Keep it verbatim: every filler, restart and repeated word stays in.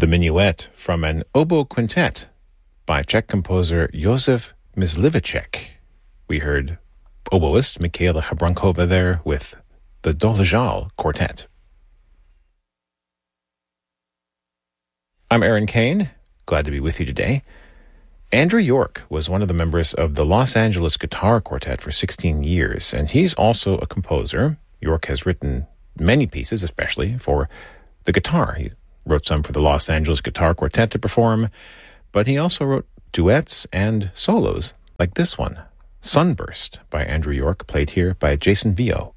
the minuet from an oboe quintet by Czech composer Josef Mysliveček. We heard oboist Michaela Habrankova there with the Doležal Quartet. I'm Aaron Kane, glad to be with you today. Andrew York was one of the members of the Los Angeles Guitar Quartet for sixteen years, and he's also a composer. York has written many pieces, especially for the guitar. He wrote some for the Los Angeles Guitar Quartet to perform, but he also wrote duets and solos, like this one, Sunburst by Andrew York, played here by Jason Vio.